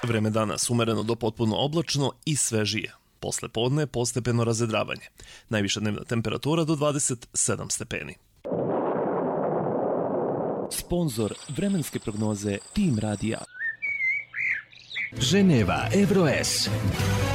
Vreme danas umereno do potpuno oblačno i svežije. Posle podne postepeno razvedravanje. Najviša dnevna temperatura do 27 stepeni. Sponzor vremenske prognoze Tim Radija. Ženeva Evro S.